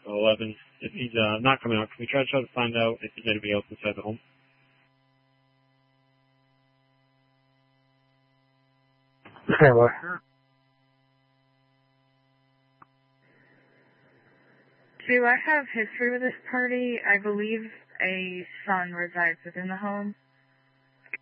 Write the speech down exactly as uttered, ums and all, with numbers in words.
eleven. If he's uh, not coming out, can we try to try to find out if there's anybody else inside the home? Okay, well. Do I have history with this party? I believe a son resides within the home.